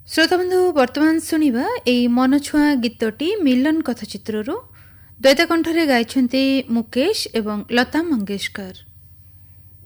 ଶ୍ରୋତାବନ୍ଧୁ ବର୍ତ୍ତମାନ ଶୁଣିବା ଏହି ମନଛୁଆଁ ଗୀତଟି ମିଲନ କଥା ଚିତ୍ରରୁ ଦ୍ୱୈତ କଣ୍ଠରେ ଗାଇଛନ୍ତି ମୁକେଶ ଏବଂ ଲତା ମଙ୍ଗେଶକର।